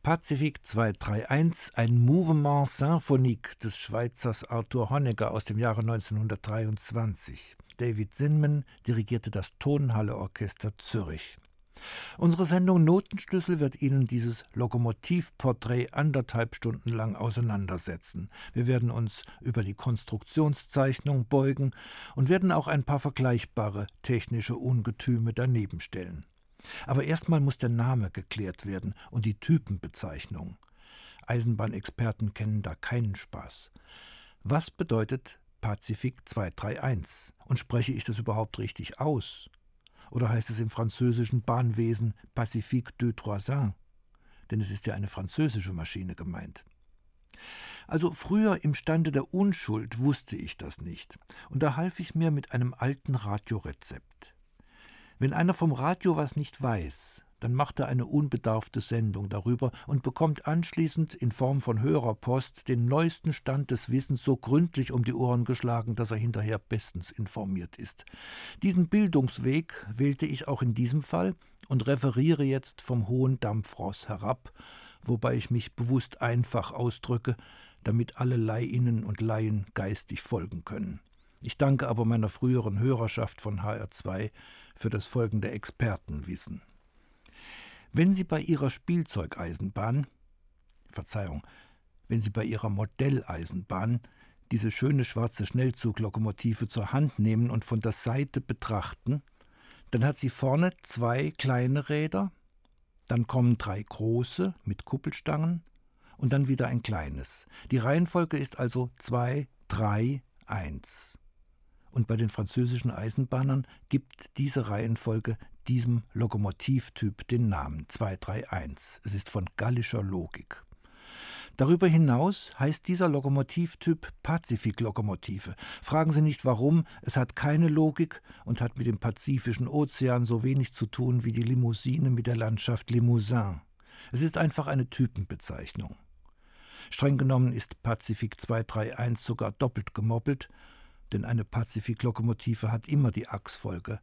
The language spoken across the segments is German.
Pacific 231, ein Mouvement symphonique des Schweizers Arthur Honegger aus dem Jahre 1923. David Zinman dirigierte das Tonhalle-Orchester Zürich. Unsere Sendung Notenschlüssel wird Ihnen dieses Lokomotivporträt 1,5 Stunden lang auseinandersetzen. Wir werden uns über die Konstruktionszeichnung beugen und werden auch ein paar vergleichbare technische Ungetüme daneben stellen. Aber erstmal muss der Name geklärt werden und die Typenbezeichnung. Eisenbahnexperten kennen da keinen Spaß. Was bedeutet Pacific 231? Und spreche ich das überhaupt richtig aus? Oder heißt es im französischen Bahnwesen Pacifique 231? Denn es ist ja eine französische Maschine gemeint. Also früher im Stande der Unschuld wusste ich das nicht. Und da half ich mir mit einem alten Radiorezept. Wenn einer vom Radio was nicht weiß, dann macht er eine unbedarfte Sendung darüber und bekommt anschließend in Form von Hörerpost den neuesten Stand des Wissens so gründlich um die Ohren geschlagen, dass er hinterher bestens informiert ist. Diesen Bildungsweg wählte ich auch in diesem Fall und referiere jetzt vom hohen Dampfross herab, wobei ich mich bewusst einfach ausdrücke, damit alle Leihinnen und Laien geistig folgen können. Ich danke aber meiner früheren Hörerschaft von HR2 für das folgende Expertenwissen. Wenn Sie bei Ihrer wenn Sie bei Ihrer Modelleisenbahn diese schöne schwarze Schnellzuglokomotive zur Hand nehmen und von der Seite betrachten, dann hat sie vorne 2 kleine Räder, dann kommen 3 große mit Kuppelstangen und dann wieder ein kleines. Die Reihenfolge ist also 2, 3, 1. Und bei den französischen Eisenbahnern gibt diese Reihenfolge diesem Lokomotivtyp den Namen 231. Es ist von gallischer Logik. Darüber hinaus heißt dieser Lokomotivtyp Pazifik-Lokomotive. Fragen Sie nicht warum, es hat keine Logik und hat mit dem Pazifischen Ozean so wenig zu tun wie die Limousine mit der Landschaft Limousin. Es ist einfach eine Typenbezeichnung. Streng genommen ist Pacific 231 sogar doppelt gemoppelt, denn eine Pazifik-Lokomotive hat immer die Achsfolge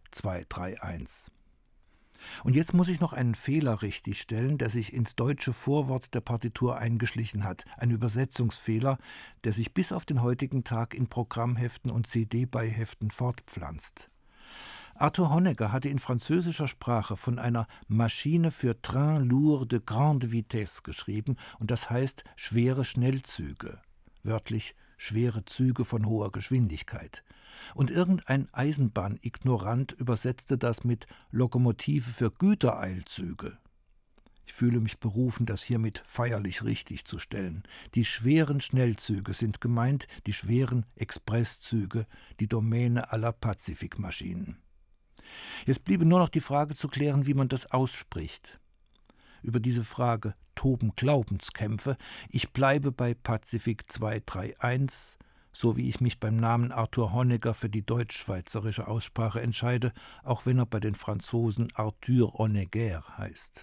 231. Und jetzt muss ich noch einen Fehler richtigstellen, der sich ins deutsche Vorwort der Partitur eingeschlichen hat. Ein Übersetzungsfehler, der sich bis auf den heutigen Tag in Programmheften und CD-Beiheften fortpflanzt. Arthur Honegger hatte in französischer Sprache von einer Maschine für Train lourd de grande vitesse geschrieben und das heißt schwere Schnellzüge, wörtlich schwere Züge von hoher Geschwindigkeit. Und irgendein Eisenbahnignorant übersetzte das mit Lokomotive für Gütereilzüge. Ich fühle mich berufen, das hiermit feierlich richtig zu stellen. Die schweren Schnellzüge sind gemeint, die schweren Expresszüge, die Domäne aller Pazifikmaschinen. Jetzt bliebe nur noch die Frage zu klären, wie man das ausspricht. Über diese Frage toben Glaubenskämpfe. Ich bleibe bei Pacific 231, so wie ich mich beim Namen Arthur Honegger für die deutsch-schweizerische Aussprache entscheide, auch wenn er bei den Franzosen Arthur Honegger heißt.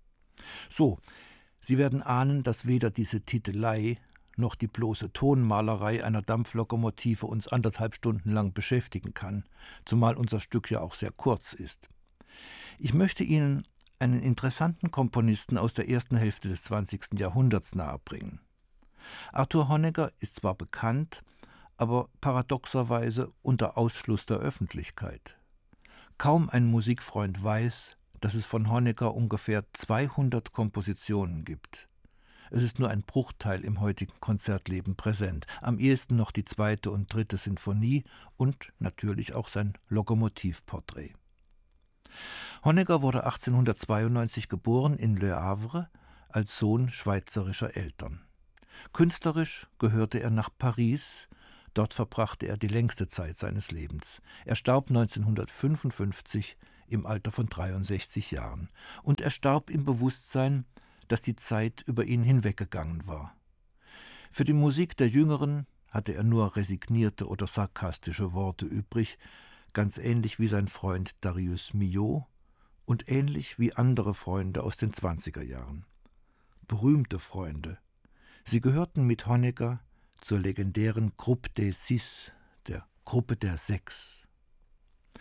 So, Sie werden ahnen, dass weder diese Titelei noch die bloße Tonmalerei einer Dampflokomotive uns 1,5 Stunden lang beschäftigen kann, zumal unser Stück ja auch sehr kurz ist. Ich möchte Ihnen einen interessanten Komponisten aus der ersten Hälfte des 20. Jahrhunderts nahebringen. Arthur Honegger ist zwar bekannt, aber paradoxerweise unter Ausschluss der Öffentlichkeit. Kaum ein Musikfreund weiß, dass es von Honegger ungefähr 200 Kompositionen gibt. Es ist nur ein Bruchteil im heutigen Konzertleben präsent, am ehesten noch die 2. und 3. Sinfonie und natürlich auch sein Lokomotivporträt. Honegger wurde 1892 geboren in Le Havre als Sohn schweizerischer Eltern. Künstlerisch gehörte er nach Paris, dort verbrachte er die längste Zeit seines Lebens. Er starb 1955 im Alter von 63 Jahren und er starb im Bewusstsein, dass die Zeit über ihn hinweggegangen war. Für die Musik der Jüngeren hatte er nur resignierte oder sarkastische Worte übrig, ganz ähnlich wie sein Freund Darius Milhaud und ähnlich wie andere Freunde aus den 20er Jahren. Berühmte Freunde. Sie gehörten mit Honegger zur legendären Groupe des Six, der Gruppe der Sechs.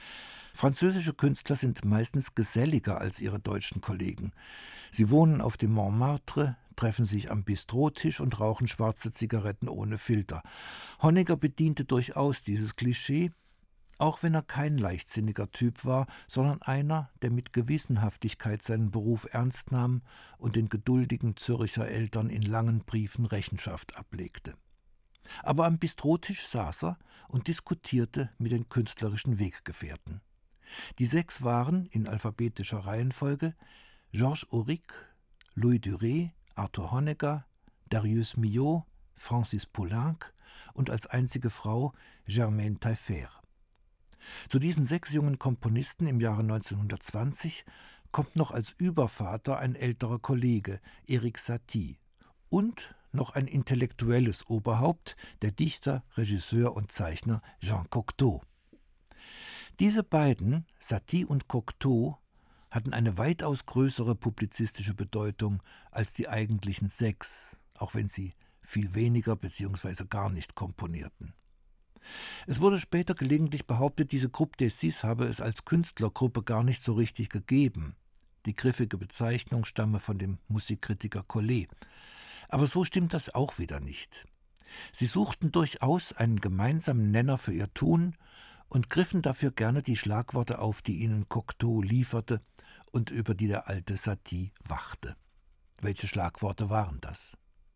Französische Künstler sind meistens geselliger als ihre deutschen Kollegen. Sie wohnen auf dem Montmartre, treffen sich am Bistrotisch und rauchen schwarze Zigaretten ohne Filter. Honegger bediente durchaus dieses Klischee, auch wenn er kein leichtsinniger Typ war, sondern einer, der mit Gewissenhaftigkeit seinen Beruf ernst nahm und den geduldigen Zürcher Eltern in langen Briefen Rechenschaft ablegte. Aber am Bistrotisch saß er und diskutierte mit den künstlerischen Weggefährten. Die 6 waren, in alphabetischer Reihenfolge, Georges Auric, Louis Duret, Arthur Honegger, Darius Milhaud, Francis Poulenc und als einzige Frau Germaine Taillefer. Zu diesen 6 jungen Komponisten im Jahre 1920 kommt noch als Übervater ein älterer Kollege, Erik Satie, und noch ein intellektuelles Oberhaupt, der Dichter, Regisseur und Zeichner Jean Cocteau. Diese beiden, Satie und Cocteau, hatten eine weitaus größere publizistische Bedeutung als die eigentlichen 6, auch wenn sie viel weniger bzw. gar nicht komponierten. Es wurde später gelegentlich behauptet, diese Groupe des Six habe es als Künstlergruppe gar nicht so richtig gegeben. Die griffige Bezeichnung stamme von dem Musikkritiker Collet. Aber so stimmt das auch wieder nicht. Sie suchten durchaus einen gemeinsamen Nenner für ihr Tun und griffen dafür gerne die Schlagworte auf, die ihnen Cocteau lieferte und über die der alte Satie wachte. Welche Schlagworte waren das?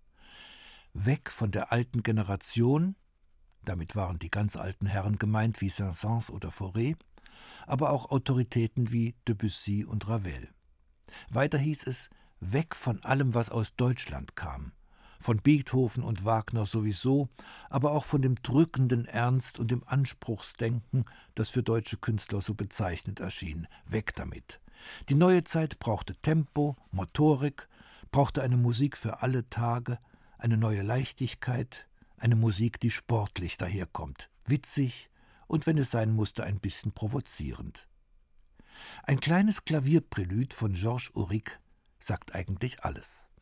Weg von der alten Generation, damit waren die ganz alten Herren gemeint wie Saint-Saëns oder Fauré, aber auch Autoritäten wie Debussy und Ravel. Weiter hieß es, weg von allem, was aus Deutschland kam, von Beethoven und Wagner sowieso, aber auch von dem drückenden Ernst und dem Anspruchsdenken, das für deutsche Künstler so bezeichnet erschien. Weg damit. Die neue Zeit brauchte Tempo, Motorik, brauchte eine Musik für alle Tage, eine neue Leichtigkeit, eine Musik, die sportlich daherkommt, witzig und, wenn es sein musste, ein bisschen provozierend. Ein kleines Klavierprälude von Georges Auric sagt eigentlich alles.